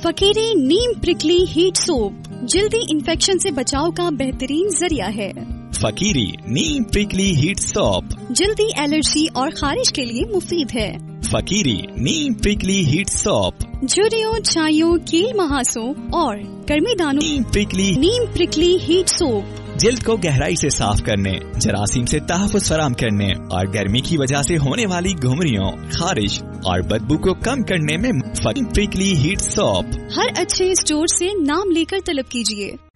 फकीरी नीम prickly heat soap जल्दी infection से बचाव का बेहतरीन जरिया है। फकीरी नीम प्रिकली हीट सोप जल्दी एलर्जी और खारिश के लिए मुफीद है। फकीरी नीम प्रिकली हीट सोप झुर्रियों, छाइयों, कील महासों और गर्मी दानों नीम प्रिकली हीट सोप जल्द को गहराई से साफ करने, जरासीम से तहफ़्फ़ुज़ फराहम करने और गर्मी की वजह से होने वाली घुमरियों, खारिश और बदबू को कम करने में फकीरी प्रिकली हीट सोप हर अच्छे स्टोर से नाम लेकर तलब कीजिए।